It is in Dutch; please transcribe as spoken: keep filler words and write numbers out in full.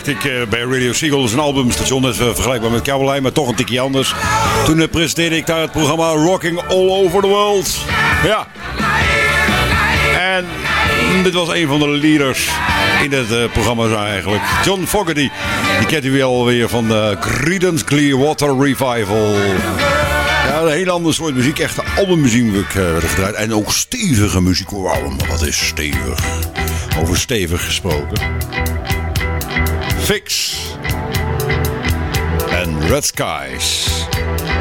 werkte ik uh, bij Radio Seagull. Dat is een albumstation, dat is uh, vergelijkbaar met Caroline, maar toch een tikje anders. Toen uh, presenteerde ik daar het programma Rocking All Over The World. Ja. En dit was een van de leaders in het uh, programma eigenlijk. John Fogerty. Die kent u alweer van de Creedence Clearwater Revival. Ja, een hele andere soort muziek. Echte albummuziek werd gedraaid. En ook stevige muziek. Wauw, wat is stevig. Over stevig gesproken. Fix. En Red Skies.